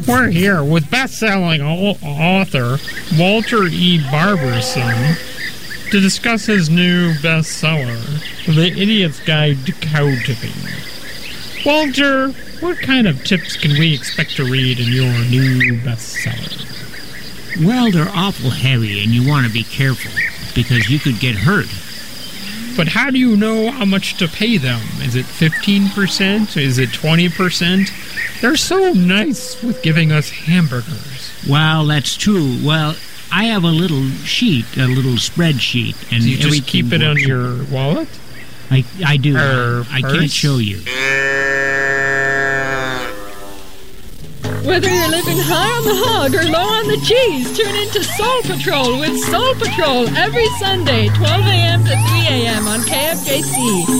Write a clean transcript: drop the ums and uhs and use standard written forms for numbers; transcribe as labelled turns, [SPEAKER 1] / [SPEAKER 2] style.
[SPEAKER 1] We're here with best-selling author Walter E. Barberson to discuss his new bestseller, The Idiot's Guide to Cow Tipping. Walter, what kind of tips can we expect to read in your new bestseller?
[SPEAKER 2] Well, they're awful heavy, and you want to be careful, because you could get hurt.
[SPEAKER 1] But how do you know how much to pay them? Is it 15%? Is it 20%? They're so nice with giving us hamburgers.
[SPEAKER 2] Well, that's true. Well, I have a little sheet, a little spreadsheet, and
[SPEAKER 1] so you just keep it on your wallet?
[SPEAKER 2] I do. I can't show you.
[SPEAKER 3] Whether you're living high on the hog or low on the cheese, tune into Soul Patrol with Soul Patrol every Sunday, 12 a.m. to 3 a.m. on KFJC.